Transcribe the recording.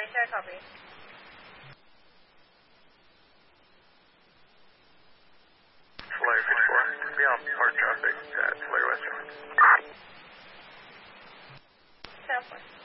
Sierra, copy. Flyer 54, be on park traffic at Flyer Western. Southwest.